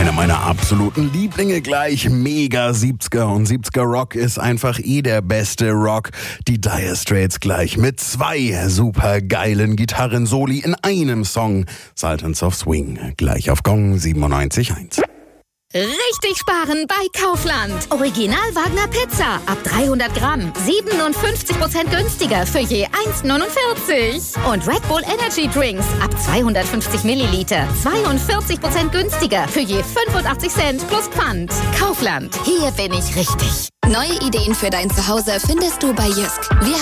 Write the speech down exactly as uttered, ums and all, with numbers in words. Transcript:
Einer meiner absoluten Lieblinge gleich. Mega siebziger und siebziger Rock ist einfach eh der beste Rock. Die Dire Straits gleich mit zwei super geilen Gitarrensoli in einem Song. Sultans of Swing gleich auf Gong siebenundneunzig Komma eins. Richtig sparen bei Kaufland. Original Wagner Pizza ab dreihundert Gramm. siebenundfünfzig Prozent günstiger für je eins neunundvierzig. Und Red Bull Energy Drinks ab zweihundertfünfzig Milliliter. zweiundvierzig Prozent günstiger für je fünfundachtzig Cent plus Pfand. Kaufland. Hier bin ich richtig. Neue Ideen für dein Zuhause findest du bei Jysk. Wir